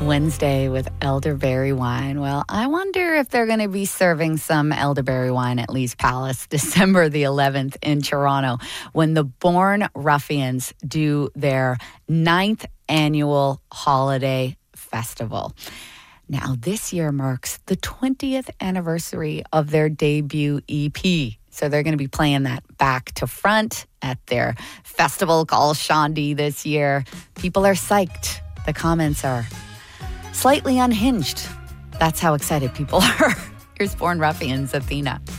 Wednesday with elderberry wine. Well, I wonder if they're going to be serving some elderberry wine at Lee's Palace December the 11th in Toronto when the Born Ruffians do their 9th annual holiday festival. Now, this year marks the 20th anniversary of their debut EP. So they're going to be playing that back to front at their festival called Shandy this year. People are psyched. The comments are slightly unhinged. That's how excited people are. Here's Born Ruffians, Athena.